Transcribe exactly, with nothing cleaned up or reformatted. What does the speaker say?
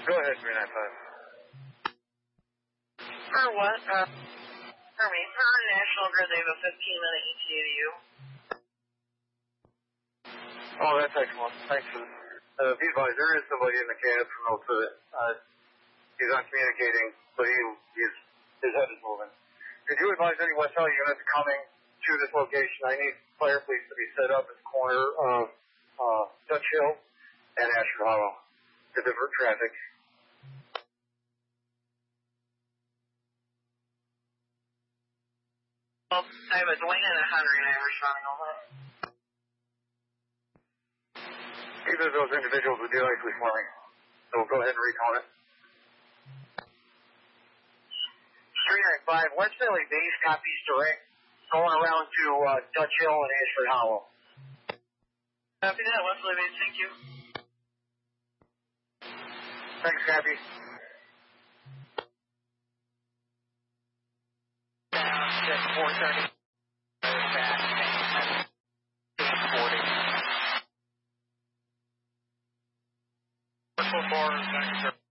Go ahead, three nine five. For what? Uh, for me, for National Grid, they have a fifteen minute E T A to you. Oh, that's excellent. Thanks for that. Uh, be advised, there is somebody in the cab from most of it. Uh, he's not communicating, but he, he's, his head is moving. Could you advise any West Valley units coming to this location? I need fire police to be set up at the corner of uh, Dutch Hill and Ashford Hollow to divert traffic. Well, I have a Dwayne and a Henry, and I responding over. Either of those individuals would be likely for me. So go ahead and recall it. three nine five, West Valley base copies direct, going around to uh, Dutch Hill and Ashford Hollow. Copy that, West Valley base, thank you. Thanks, Cappy. Just four thirty. Back. eight forty. Four, back.